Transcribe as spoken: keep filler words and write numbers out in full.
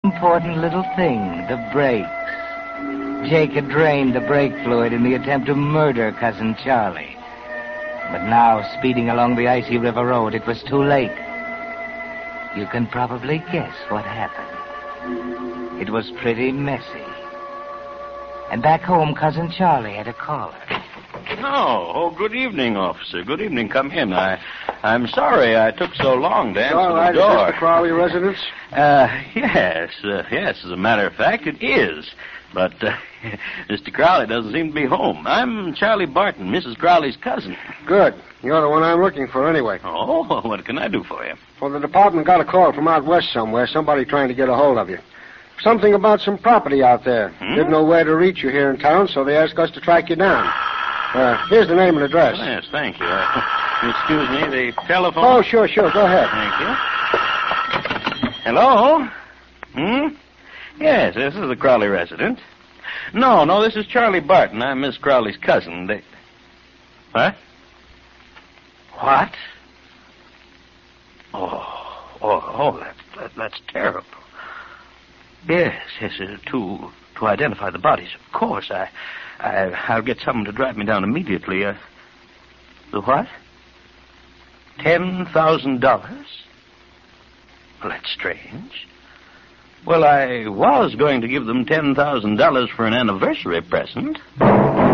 important little thing, the brakes. Jake had drained the brake fluid in the attempt to murder Cousin Charlie. But now, speeding along the icy river road, it was too late. You can probably guess what happened. It was pretty messy. And back home, Cousin Charlie had a caller. Oh, oh, good evening, officer. Good evening. Come in. I, I'm sorry I took so long to answer all right, the door. Is this the Crowley residence? Uh, yes, uh, yes. As a matter of fact, it is. But uh, Mister Crowley doesn't seem to be home. I'm Charlie Barton, Missus Crowley's cousin. Good. You're the one I'm looking for anyway. Oh, what can I do for you? Well, the department got a call from out west somewhere, somebody trying to get a hold of you. Something about some property out there. Hmm? Didn't know where to reach you here in town, so they asked us to track you down. Uh, here's the name and address. Oh, yes, thank you. Uh, excuse me, the telephone... Oh, sure, sure. Go ahead. Thank you. Hello? Hmm? Yes, this is the Crowley residence. No, no, this is Charlie Barton. I'm Miss Crowley's cousin. They... What? What? Oh, oh, oh, that, that, that's terrible. Yes, yes, uh, to to identify the bodies, of course. I, I, I'll get someone to drive me down immediately. Uh, the what? Ten thousand dollars? Well, that's strange. Well, I was going to give them ten thousand dollars for an anniversary present.